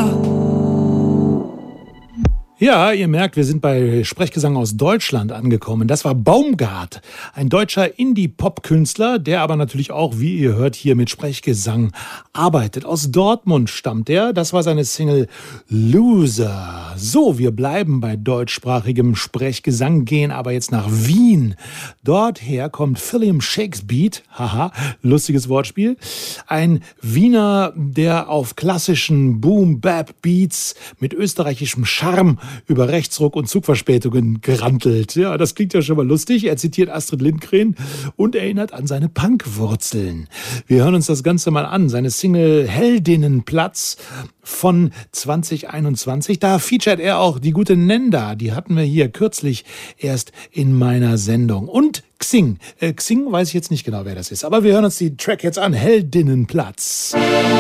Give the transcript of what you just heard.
Loser. Ja, ihr merkt, wir sind bei Sprechgesang aus Deutschland angekommen. Das war Baumgart, ein deutscher Indie-Pop-Künstler, der aber natürlich auch, wie ihr hört, hier mit Sprechgesang arbeitet. Aus Dortmund stammt er. Das war seine Single Loser. So, wir bleiben bei deutschsprachigem Sprechgesang, gehen aber jetzt nach Wien. Dorther kommt Philip Shakespeare, haha, lustiges Wortspiel. Ein Wiener, der auf klassischen Boom-Bap-Beats mit österreichischem Charme über Rechtsruck und Zugverspätungen gerantelt. Ja, das klingt ja schon mal lustig. Er zitiert Astrid Lindgren und erinnert an seine Punkwurzeln. Wir hören uns das Ganze mal an. Seine Single Heldinnenplatz von 2021. Da featuret er auch die gute Nenda. Die hatten wir hier kürzlich erst in meiner Sendung. Und Xing. Xing weiß ich jetzt nicht genau, wer das ist. Aber wir hören uns die Track jetzt an. Heldinnenplatz.